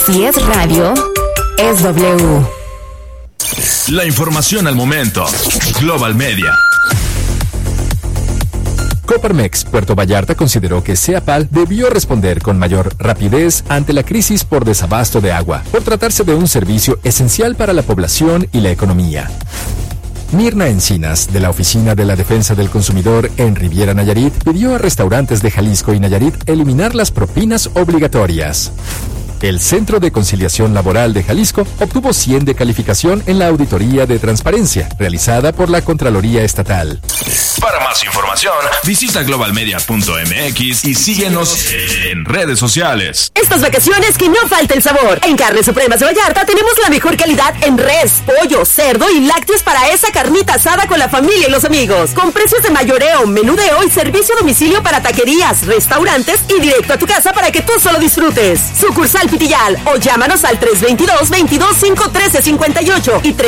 Si es radio, es W. La información al momento. Global Media. Coparmex Puerto Vallarta consideró que Ceapal debió responder con mayor rapidez ante la crisis por desabasto de agua, por tratarse de un servicio esencial para la población y la economía. Mirna Encinas, de la Oficina de la Defensa del Consumidor en Riviera Nayarit, pidió a restaurantes de Jalisco y Nayarit eliminar las propinas obligatorias. El Centro de Conciliación Laboral de Jalisco obtuvo 100 de calificación en la auditoría de transparencia realizada por la Contraloría Estatal. Para más información, visita globalmedia.mx y síguenos en redes sociales. Estas vacaciones que no falte el sabor. En Carnes Supremas de Vallarta tenemos la mejor calidad en res, pollo, cerdo y lácteos para esa carnita asada con la familia y los amigos. Con precios de mayoreo, menudeo y servicio a domicilio para taquerías, restaurantes y directo a tu casa para que tú solo disfrutes. Sucursal Pitillal o llámanos al 322-22-513-58 y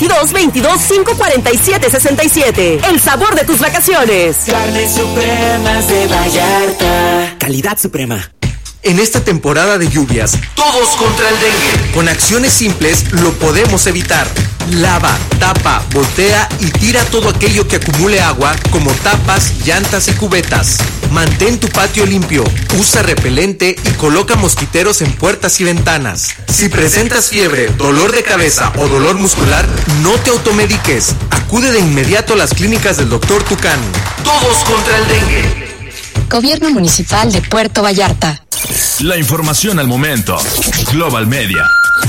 322-22-547-67. El sabor de tus vacaciones. Carnes Supremas de Vallarta. Calidad suprema. En esta temporada de lluvias, todos contra el dengue. Con acciones simples lo podemos evitar. Lava, tapa, voltea y tira todo aquello que acumule agua, como tapas, llantas y cubetas. Mantén tu patio limpio, usa repelente y coloca mosquiteros en puertas y ventanas. Si presentas fiebre, dolor de cabeza o dolor muscular, no te automediques. Acude de inmediato a las clínicas del Dr. Tucán. Todos contra el dengue. Gobierno Municipal de Puerto Vallarta. La información al momento. Global Media.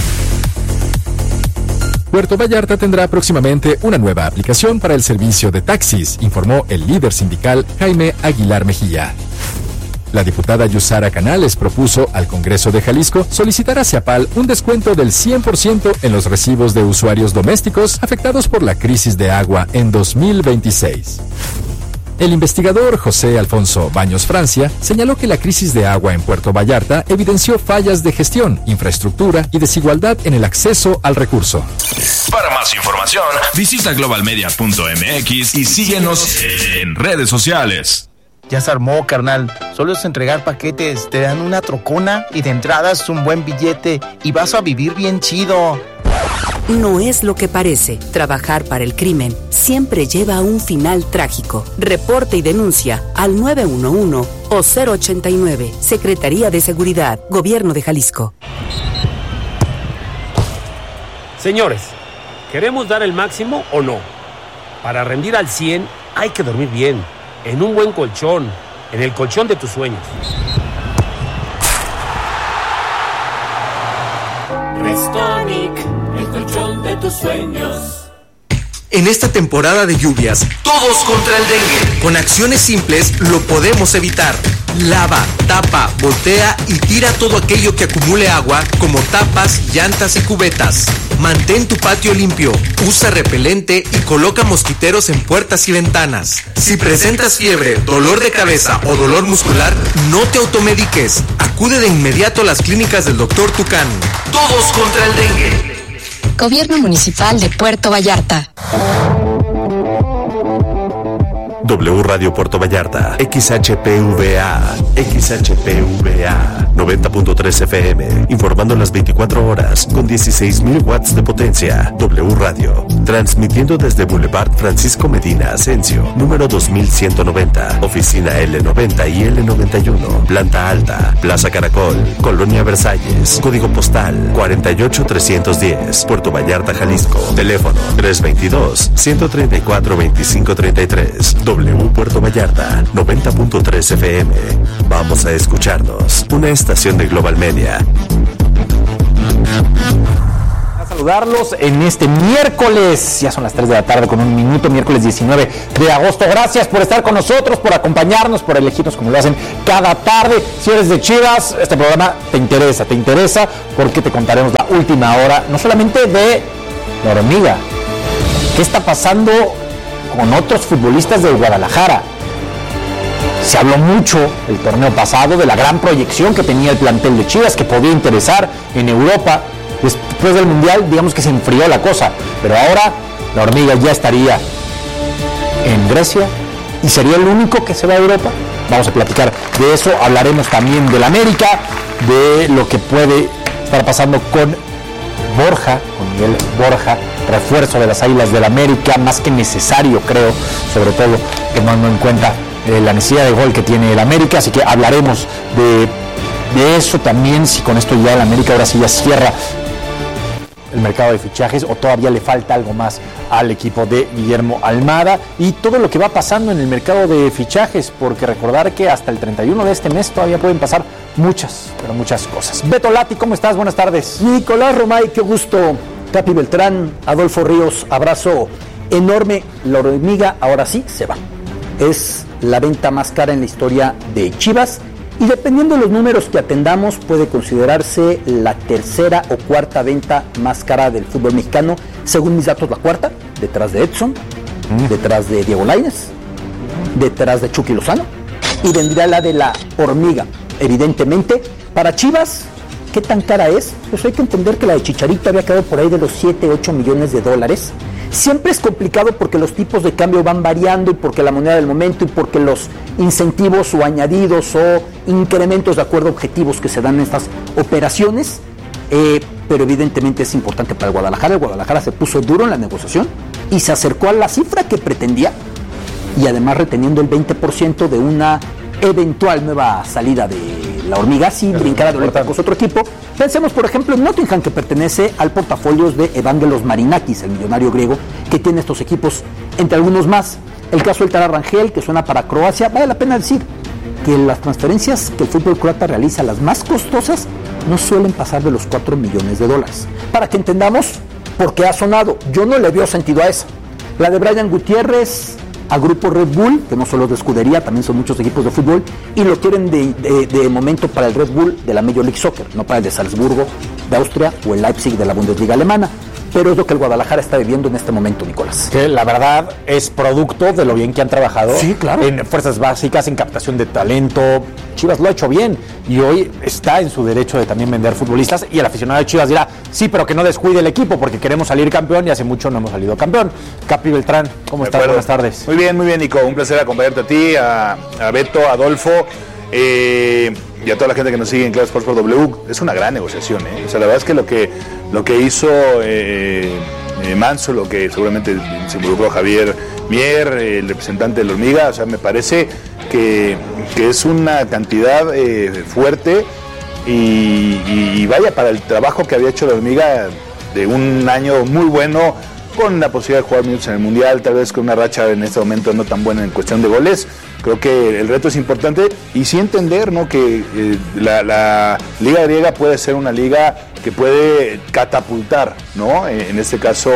Puerto Vallarta tendrá próximamente una nueva aplicación para el servicio de taxis, informó el líder sindical Jaime Aguilar Mejía. La diputada Yusara Canales propuso al Congreso de Jalisco solicitar a Ceapal un descuento del 100% en los recibos de usuarios domésticos afectados por la crisis de agua en 2026. El investigador José Alfonso Baños Francia señaló que la crisis de agua en Puerto Vallarta evidenció fallas de gestión, infraestructura y desigualdad en el acceso al recurso. Para más información, visita globalmedia.mx y síguenos en redes sociales. Ya se armó, carnal. Solo es entregar paquetes, te dan una trocona y de entradas un buen billete y vas a vivir bien chido. No es lo que parece. Trabajar para el crimen siempre lleva a un final trágico. Reporte y denuncia al 911 o 089. Secretaría de Seguridad, Gobierno de Jalisco. Señores, ¿queremos dar el máximo o no? Para rendir al 100 hay que dormir bien, en un buen colchón, en el colchón de tus sueños. Restonic, el colchón de tus sueños. En esta temporada de lluvias, todos contra el dengue. Con acciones simples lo podemos evitar. Lava, tapa, voltea y tira todo aquello que acumule agua, como tapas, llantas y cubetas. Mantén tu patio limpio, usa repelente y coloca mosquiteros en puertas y ventanas. Si presentas fiebre, dolor de cabeza o dolor muscular, no te automediques. Acude de inmediato a las clínicas del Dr. Tucán. Todos contra el dengue. Gobierno Municipal de Puerto Vallarta. W Radio Puerto Vallarta, XHPVA 90.3 FM, informando las 24 horas con 16.000 watts de potencia. W Radio, transmitiendo desde Boulevard Francisco Medina Asensio, número 2190, oficina L90 y L91, planta alta, Plaza Caracol, Colonia Versalles, código postal 48310, Puerto Vallarta, Jalisco, teléfono 322-134-2533. W Puerto Vallarta, 90.3 FM. Vamos a escucharnos. Una estación de Global Media. A saludarlos en este miércoles, ya son las 3 de la tarde con un minuto, miércoles 19 de agosto. Gracias por estar con nosotros, por acompañarnos, por elegirnos como lo hacen cada tarde. Si eres de Chivas, este programa te interesa porque te contaremos la última hora, no solamente de la hormiga, qué está pasando con otros futbolistas de Guadalajara. Se habló mucho el torneo pasado de la gran proyección que tenía el plantel de Chivas, que podía interesar en Europa. Después del Mundial, digamos que se enfrió la cosa, pero ahora la hormiga ya estaría en Grecia y sería el único que se va a Europa. Vamos a platicar de eso, hablaremos también del América, de lo que puede estar pasando con Borja, con Miguel Borja, refuerzo de las Águilas del América, más que necesario, creo, sobre todo tomando en cuenta la necesidad de gol que tiene el América, así que hablaremos de eso también, si con esto ya el América ahora sí ya cierra el mercado de fichajes o todavía le falta algo más al equipo de Guillermo Almada y todo lo que va pasando en el mercado de fichajes, porque recordar que hasta el 31 de este mes todavía pueden pasar muchas, pero muchas cosas. Beto Lati, ¿cómo estás? Buenas tardes. Nicolás Romay, qué gusto. Capi Beltrán, Adolfo Ríos, abrazo enorme. La hormiga ahora sí se va. Es la venta más cara en la historia de Chivas y dependiendo de los números que atendamos puede considerarse la tercera o cuarta venta más cara del fútbol mexicano. Según mis datos, la cuarta, detrás de Edson, detrás de Diego Lainez, detrás de Chucky Lozano y vendría la de la hormiga. Evidentemente, para Chivas, ¿qué tan cara es? Pues hay que entender que la de Chicharito había quedado por ahí de los 7, 8 millones de dólares. Siempre es complicado porque los tipos de cambio van variando y porque la moneda del momento y porque los incentivos o añadidos o incrementos de acuerdo a objetivos que se dan en estas operaciones, pero evidentemente es importante para el Guadalajara. El Guadalajara se puso duro en la negociación y se acercó a la cifra que pretendía y además reteniendo el 20% de una eventual nueva salida de la hormiga si brincara de con otro equipo. Pensemos por ejemplo en Nottingham, que pertenece al portafolio de Evangelos Marinakis, el millonario griego que tiene estos equipos entre algunos más. El caso del Tara Rangel, que suena para Croacia. Vale la pena decir que las transferencias que el fútbol croata realiza, las más costosas, no suelen pasar de los 4 millones de dólares. Para que entendamos por qué ha sonado, yo no le veo sentido a esa. La de Brian Gutiérrez a Grupo Red Bull, que no solo es de escudería, también son muchos equipos de fútbol, y lo quieren de momento para el Red Bull de la Major League Soccer, no para el de Salzburgo de Austria o el Leipzig de la Bundesliga alemana. Pero es lo que el Guadalajara está viviendo en este momento, Nicolás. Que la verdad es producto de lo bien que han trabajado, sí, claro, en fuerzas básicas, en captación de talento. Chivas lo ha hecho bien y hoy está en su derecho de también vender futbolistas, y el aficionado de Chivas dirá, sí, pero que no descuide el equipo porque queremos salir campeón y hace mucho no hemos salido campeón. Capi Beltrán, ¿cómo estás? Buenas tardes. Muy bien, Nico. Un placer acompañarte a ti, a Beto, a Adolfo. Y a toda la gente que nos sigue en Claro Sports por W. Es una gran negociación, O sea, la verdad es que lo que hizo Manso, lo que seguramente se involucró Javier Mier, el representante de la hormiga, o sea, me parece que es una cantidad fuerte y vaya, para el trabajo que había hecho la hormiga de un año muy bueno, con la posibilidad de jugar minutos en el Mundial, tal vez con una racha en este momento no tan buena en cuestión de goles. Creo que el reto es importante y sí entender, ¿no?, que la liga griega puede ser una liga que puede catapultar, ¿no?, en este caso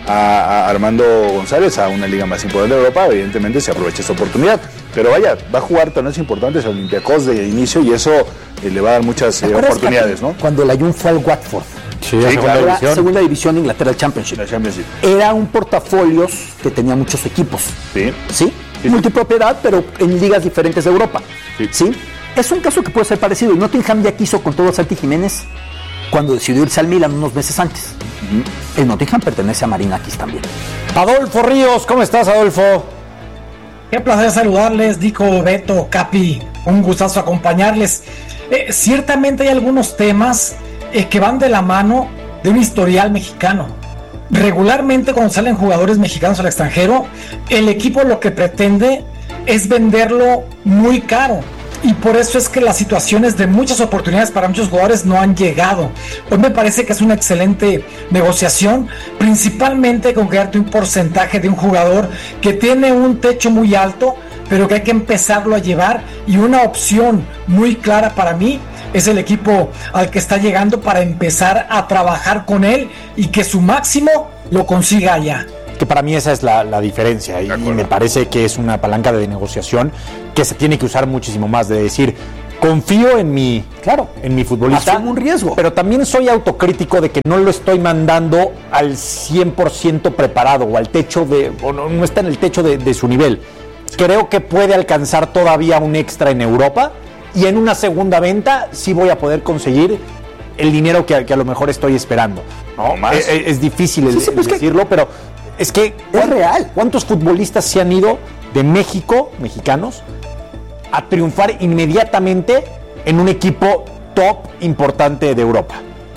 a Armando González a una liga más importante de Europa. Evidentemente se aprovecha esta oportunidad, pero vaya, va a jugar torneos importantes a Olympiacos de inicio y eso le va a dar muchas oportunidades, ¿no? Cuando la Jun fue al Watford, sí, claro, segunda división Inglaterra, el Championship. Era un portafolios que tenía muchos equipos. ¿Sí? Multipropiedad, pero en ligas diferentes de Europa. ¿Sí? Es un caso que puede ser parecido. Y Nottingham ya quiso con todo a Santi Jiménez cuando decidió irse al Milan unos meses antes. El Nottingham pertenece a Marinakis también. Adolfo Ríos, ¿cómo estás, Adolfo? Qué placer saludarles, Nico, Beto, Capi. Un gustazo acompañarles. Ciertamente hay algunos temas que van de la mano de un historial mexicano. Regularmente cuando salen jugadores mexicanos al extranjero, el equipo lo que pretende es venderlo muy caro, y por eso es que las situaciones de muchas oportunidades para muchos jugadores no han llegado. Hoy me parece que es una excelente negociación, principalmente con quedarte un porcentaje de un jugador que tiene un techo muy alto, pero que hay que empezarlo a llevar, y una opción muy clara para mí es el equipo al que está llegando para empezar a trabajar con él y que su máximo lo consiga allá. Que para mí esa es la diferencia, y me parece que es una palanca de negociación que se tiene que usar muchísimo más, de decir, confío en mi futbolista, asumo un riesgo, pero también soy autocrítico de que no lo estoy mandando al 100% preparado o al techo o no está en el techo de su nivel. Creo que puede alcanzar todavía un extra en Europa, y en una segunda venta sí voy a poder conseguir el dinero que a lo mejor estoy esperando, ¿no? Es difícil decirlo, pero es que es real. ¿Cuántos futbolistas se han ido de México, mexicanos, a triunfar inmediatamente en un equipo top importante de Europa?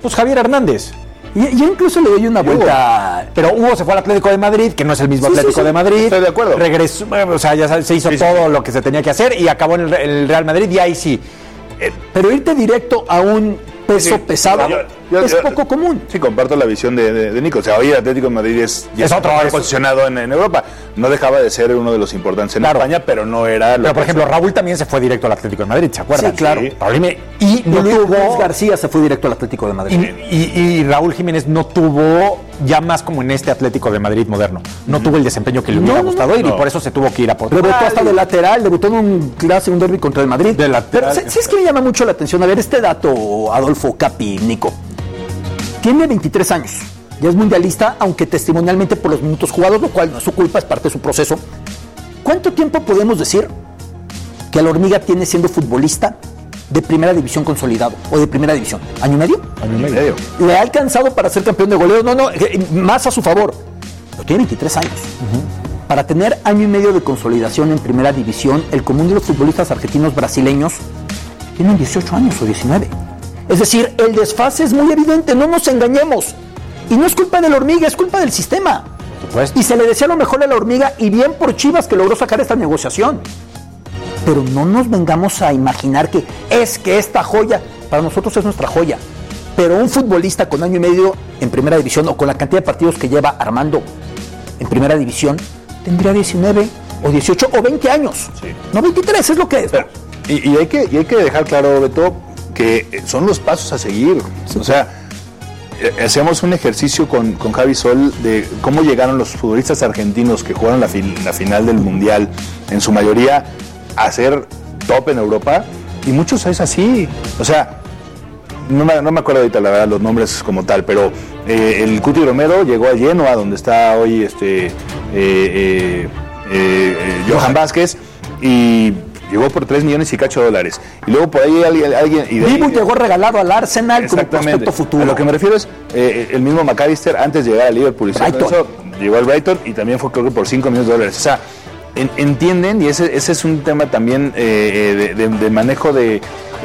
Pues Javier Hernández. Y yo incluso le doy una vuelta. Pero Hugo se fue al Atlético de Madrid, que no es el mismo Atlético de Madrid. Estoy de acuerdo. Regresó, o sea, ya se hizo todo lo que se tenía que hacer y acabó en el Real Madrid y ahí sí. Pero irte directo a un peso pesado es poco común. Sí, comparto la visión de Nico. O sea, hoy el Atlético de Madrid es otro posicionado en Europa. No dejaba de ser uno de los importantes en España, pero no era... Pero, por ejemplo, Raúl también se fue directo al Atlético de Madrid, ¿se acuerdan? Sí, claro. Y no tuvo... Luis García se fue directo al Atlético de Madrid. Y Raúl Jiménez no tuvo, ya más como en este Atlético de Madrid moderno, no tuvo el desempeño que le hubiera gustado ir y por eso se tuvo que ir a Portugal. Debutó hasta de lateral, debutó en un clásico, un derbi contra el Madrid. De lateral. Pero ¿sí es que me llama mucho la atención? A ver, este dato, Adolfo, Capi, Nico. Tiene 23 años, ya es mundialista, aunque testimonialmente por los minutos jugados, lo cual no es su culpa, es parte de su proceso. ¿Cuánto tiempo podemos decir que la Hormiga tiene siendo futbolista de primera división consolidado o de primera división? ¿Año y medio? Año y medio. ¿Le ha alcanzado para ser campeón de goleo? No, más a su favor. Pero tiene 23 años. Para tener año y medio de consolidación en primera división, el común de los futbolistas argentinos brasileños tienen 18 años o 19. Es decir, el desfase es muy evidente, no nos engañemos. Y no es culpa de la Hormiga, es culpa del sistema. Y se le desea lo mejor a la Hormiga y bien por Chivas que logró sacar esta negociación. Pero no nos vengamos a imaginar que esta joya, para nosotros es nuestra joya. Pero un futbolista con año y medio en primera división o con la cantidad de partidos que lleva Armando en primera división, tendría 19 o 18 o 20 años. Sí. No 23, es lo que es. Pero, y hay que dejar claro, Beto, que son los pasos a seguir. O sea, hacemos un ejercicio con Javi Sol de cómo llegaron los futbolistas argentinos que jugaron la final del Mundial, en su mayoría, a ser top en Europa, y muchos es así. O sea, no me acuerdo ahorita la verdad los nombres como tal, pero el Cuti Romero llegó a Genoa, donde está hoy Johan Vázquez, y llegó por 3 millones y cacho de dólares. Y luego por ahí alguien... Dibu llegó regalado al Arsenal como prospecto futuro. A lo que me refiero es el mismo McAllister antes de llegar al Liverpool. Eso, llegó al Brighton y también fue creo que por 5 millones de dólares. O sea, entienden, y ese es un tema también de manejo de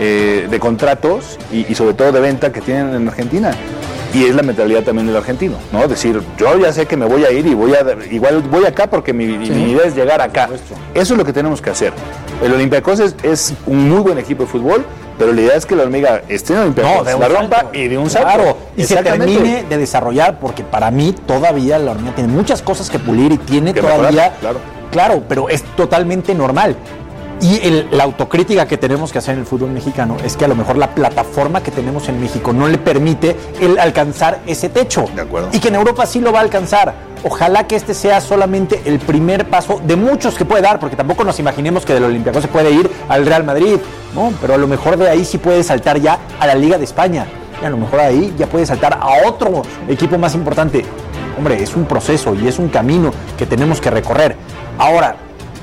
contratos y sobre todo de venta que tienen en Argentina. Y es la mentalidad también del argentino, ¿no? Decir, yo ya sé que me voy a ir y igual voy acá porque mi idea es llegar acá. Eso es lo que tenemos que hacer. El Olympiacos es un muy buen equipo de fútbol, pero la idea es que la Hormiga esté en el Olympiacos, la rompa y de un salto. Claro, y se termine de desarrollar, porque para mí todavía la Hormiga tiene muchas cosas que pulir y tiene que todavía... Claro, pero es totalmente normal. Y la autocrítica que tenemos que hacer en el fútbol mexicano es que a lo mejor la plataforma que tenemos en México no le permite el alcanzar ese techo. De acuerdo. Y que en Europa sí lo va a alcanzar. Ojalá que este sea solamente el primer paso de muchos que puede dar, porque tampoco nos imaginemos que del Olympiacos se puede ir al Real Madrid, ¿no? Pero a lo mejor de ahí sí puede saltar ya a la Liga de España. Y a lo mejor de ahí ya puede saltar a otro equipo más importante. Hombre, es un proceso y es un camino que tenemos que recorrer. Ahora,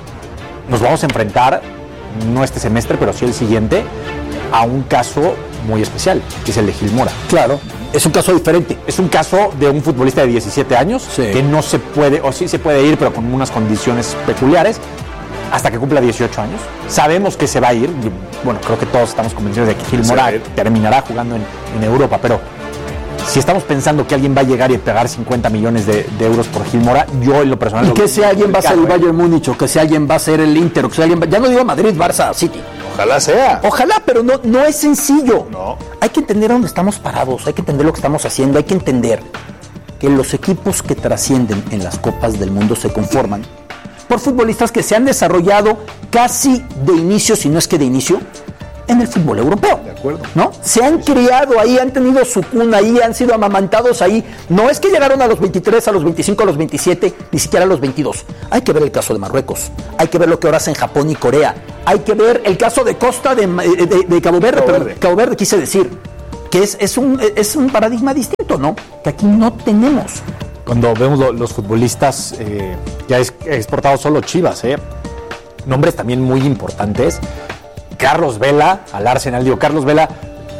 nos vamos a enfrentar, no este semestre, pero sí el siguiente, a un caso muy especial, que es el de Gil Mora. Claro, es un caso diferente. Es un caso de un futbolista de 17 años, que no se puede, o sí se puede ir, pero con unas condiciones peculiares, hasta que cumpla 18 años. Sabemos que se va a ir, y, bueno, creo que todos estamos convencidos de que Gil Mora terminará jugando en Europa, pero si estamos pensando que alguien va a llegar y pegar 50 millones de euros por Gil Mora, yo en lo personal... Y que si alguien va a ser el Bayern Múnich, o que si alguien va a ser el Inter, o que si alguien ya no digo Madrid, Barça, City. Ojalá sea. Ojalá, pero no es sencillo. No. Hay que entender dónde estamos parados, hay que entender lo que estamos haciendo, hay que entender que los equipos que trascienden en las Copas del Mundo se conforman por futbolistas que se han desarrollado casi de inicio, si no es que de inicio, en el fútbol europeo. De acuerdo. ¿No? Se han criado ahí, han tenido su cuna ahí, han sido amamantados ahí. No es que llegaron a los 23, a los 25, a los 27, ni siquiera a los 22. Hay que ver el caso de Marruecos. Hay que ver lo que ahora hacen Japón y Corea. Hay que ver el caso de Costa de Cabo Verde. Cabo Verde quise decir que es un paradigma distinto, ¿no? Que aquí no tenemos. Cuando vemos los futbolistas ya exportados solo Chivas, nombres también muy importantes. Carlos Vela al Arsenal, Carlos Vela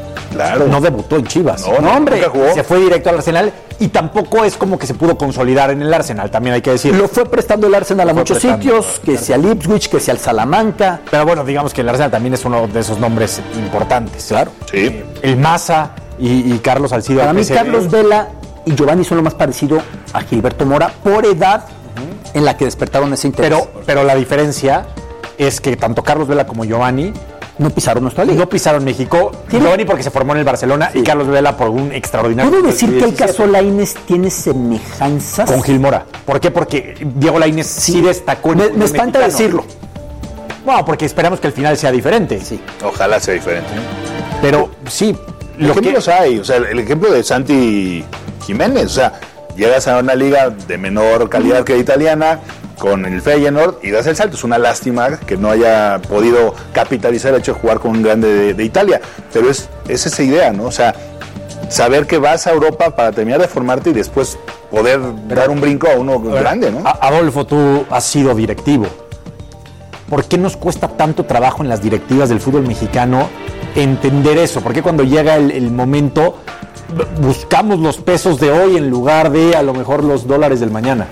no debutó en Chivas. No, hombre, se fue directo al Arsenal y tampoco es como que se pudo consolidar en el Arsenal, también hay que decir. Lo fue prestando el Arsenal a muchos sitios, que sea al Ipswich, que sea al Salamanca. Pero bueno, digamos que el Arsenal también es uno de esos nombres importantes. Claro. Sí. El Maza, y Carlos Salcido. Para mí Carlos Vela y Giovanni son lo más parecido a Gilberto Mora por edad en la que despertaron ese interés. Pero la diferencia es que tanto Carlos Vela como Giovanni no pisaron nuestra liga. No pisaron México. Giovanni porque se formó en el Barcelona y Carlos Vela por un extraordinario. ¿Puedo decir que el caso Lainez tiene semejanzas? Con Gil Mora. ¿Por qué? Porque Diego Lainez sí decotó en el Me espanta decirlo. Bueno, porque esperamos que el final sea diferente. Sí. Ojalá sea diferente. Pero sí. Ejemplos hay. O sea, el ejemplo de Santi Jiménez. O sea, llegas a una liga de menor calidad que la italiana, con el Feyenoord y das el salto. Es una lástima que no haya podido capitalizar el hecho de jugar con un grande de Italia, pero es esa idea, ¿no? O sea, saber que vas a Europa para terminar de formarte y después poder dar un brinco a uno grande, ¿no? Adolfo, tú has sido directivo. ¿Por qué nos cuesta tanto trabajo en las directivas del fútbol mexicano entender eso? ¿Por qué cuando llega el momento buscamos los pesos de hoy en lugar de a lo mejor los dólares del mañana?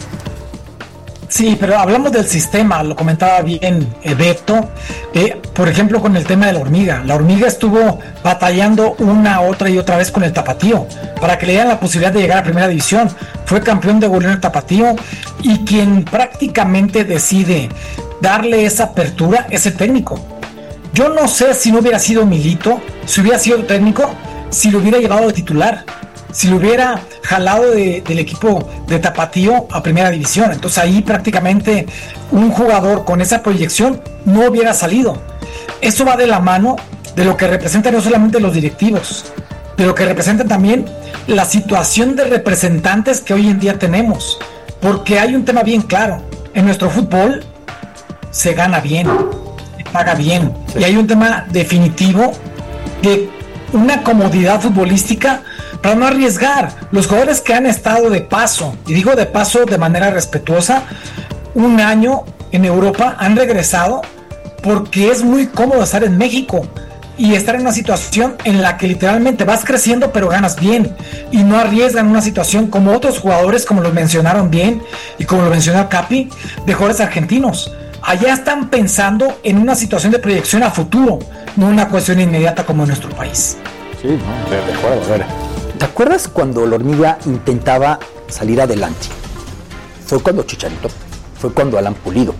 Sí, pero hablamos del sistema, lo comentaba bien Beto, por ejemplo con el tema de la hormiga. La hormiga estuvo batallando una, otra y otra vez con el Tapatío para que le dieran la posibilidad de llegar a primera división. Fue campeón de goleo en el Tapatío y quien prácticamente decide darle esa apertura es el técnico. Yo no sé si no hubiera sido Milito, si hubiera sido técnico, si lo hubiera llevado de titular, si lo hubiera jalado del equipo de Tapatío a primera división. Entonces ahí prácticamente un jugador con esa proyección no hubiera salido. Eso va de la mano de lo que representan no solamente los directivos, de lo que representan también la situación de representantes que hoy en día tenemos. Porque hay un tema bien claro, en nuestro fútbol se gana bien, se paga bien, sí. Y hay un tema definitivo de una comodidad futbolística para no arriesgar. Los jugadores que han estado de paso, y digo de paso de manera respetuosa, un año en Europa, han regresado porque es muy cómodo estar en México y estar en una situación en la que literalmente vas creciendo pero ganas bien y no arriesgan una situación como otros jugadores, como lo mencionaron bien y como lo mencionó Capi, de jugadores argentinos. Allá están pensando en una situación de proyección a futuro, no una cuestión inmediata como en nuestro país. Sí, no, de acuerdo, a ver. ¿Te acuerdas cuando la hormiga intentaba salir adelante? Fue cuando Chicharito, fue cuando Alan Pulido.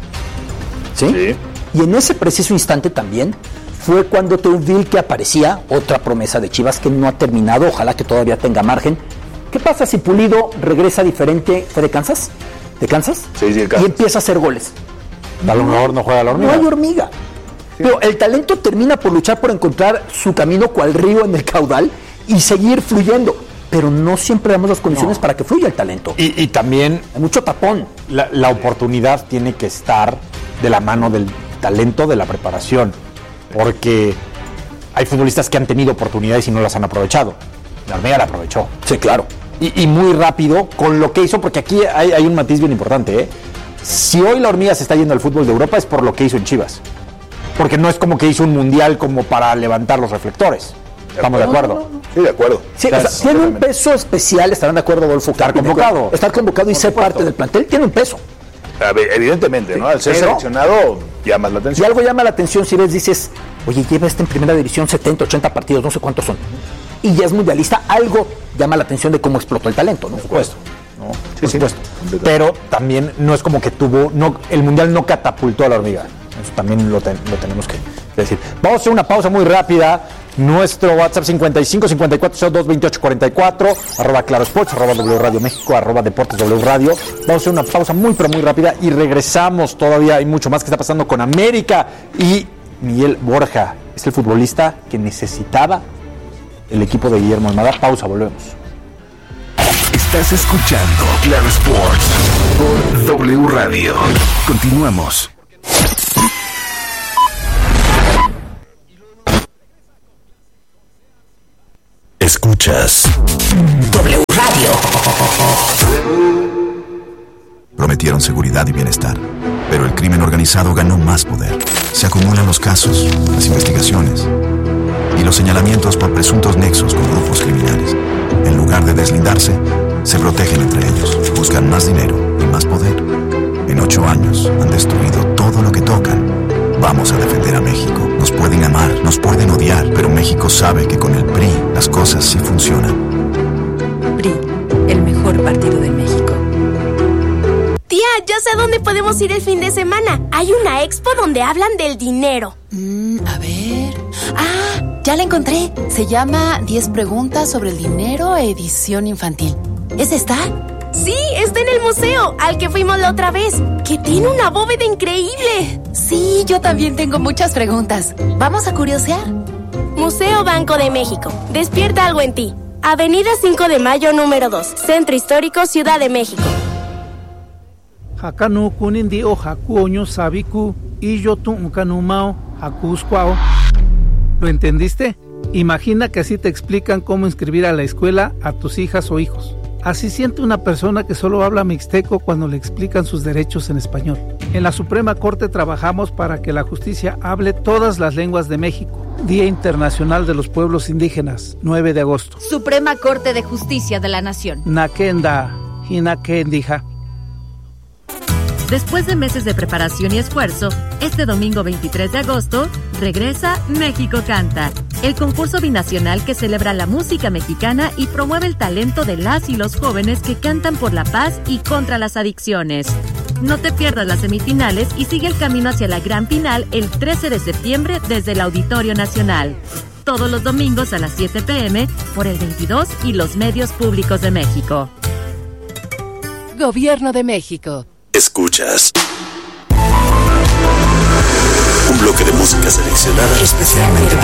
¿Sí? Y en ese preciso instante también fue cuando Teuville, que aparecía, otra promesa de Chivas que no ha terminado, ojalá que todavía tenga margen. ¿Qué pasa si Pulido regresa diferente? ¿Fue de Kansas? ¿De Kansas? Sí, Kansas. Y empieza a hacer goles. A lo mejor no juega la hormiga. No hay hormiga. Sí. Pero el talento termina por luchar por encontrar su camino cual río en el caudal y seguir fluyendo. Pero no siempre damos las condiciones para que fluya el talento. Y también hay mucho tapón. La oportunidad tiene que estar de la mano del talento, de la preparación. Porque hay futbolistas que han tenido oportunidades y no las han aprovechado. La hormiga la aprovechó. Sí, claro. Y muy rápido con lo que hizo, porque aquí hay un matiz bien importante, ¿eh? Si hoy la hormiga se está yendo al fútbol de Europa es por lo que hizo en Chivas. Porque no es como que hizo un mundial como para levantar los reflectores. ¿Estamos de acuerdo? Sí, de acuerdo. Sí, o sea, tiene un peso especial, estarán de acuerdo, Adolfo. Estar convocado. Estar convocado y ser parte del plantel tiene un peso. Evidentemente, ¿no? Al ser seleccionado llamas la atención. Y algo llama la atención si ves, dices, oye, lleva en primera división 70, 80 partidos, no sé cuántos son. Y ya es mundialista, algo llama la atención de cómo explotó el talento, ¿no? Por supuesto. ¿no? Sí, por supuesto. Pero también no es como que el mundial no catapultó a la hormiga. Eso también lo tenemos que decir. Vamos a hacer una pausa muy rápida. Nuestro WhatsApp 55 54 02 28 44, @Claro Sports, @W Radio México, @Deportes W Radio. Vamos a hacer una pausa muy pero muy rápida y regresamos. Todavía hay mucho más que está pasando con América y Miguel Borja. Es el futbolista que necesitaba el equipo de Guillermo Almada. Pausa, volvemos. Estás escuchando Claro Sports por W Radio. Continuamos. Escuchas W Radio. Prometieron seguridad y bienestar, pero el crimen organizado ganó más poder. Se acumulan los casos, las investigaciones y los señalamientos por presuntos nexos con grupos criminales. En lugar de deslindarse, se protegen entre ellos, buscan más dinero y más poder. En 8 años han destruido todo lo que tocan Vamos a defender a México. Nos pueden amar, nos pueden odiar, pero México sabe que con el PRI las cosas sí funcionan. PRI, el mejor partido de México. Tía, ya sé a dónde podemos ir el fin de semana. Hay una expo donde hablan del dinero. A ver... ¡Ah! Ya la encontré. Se llama 10 preguntas sobre el dinero, edición infantil. ¿Es esta? Sí, está en el museo, al que fuimos la otra vez, que tiene una bóveda increíble. Sí, yo también tengo muchas preguntas. ¿Vamos a curiosear? Museo Banco de México. Despierta algo en ti. Avenida 5 de Mayo, número 2. Centro Histórico, Ciudad de México. Hakanu kunindi o hakuoño sabiku y yo tu kanumao hakuskwao. ¿Lo entendiste? Imagina que así te explican cómo inscribir a la escuela a tus hijas o hijos. Así siente una persona que solo habla mixteco cuando le explican sus derechos en español. En la Suprema Corte trabajamos para que la justicia hable todas las lenguas de México. Día Internacional de los Pueblos Indígenas, 9 de agosto. Suprema Corte de Justicia de la Nación. Nakenda, Hinakendija. Después de meses de preparación y esfuerzo, este domingo 23 de agosto, regresa México Canta, el concurso binacional que celebra la música mexicana y promueve el talento de las y los jóvenes que cantan por la paz y contra las adicciones. No te pierdas las semifinales y sigue el camino hacia la gran final el 13 de septiembre desde el Auditorio Nacional. Todos los domingos a las 7 p.m. por el 22 y los medios públicos de México. Gobierno de México. Escuchas un bloque de música seleccionada especialmente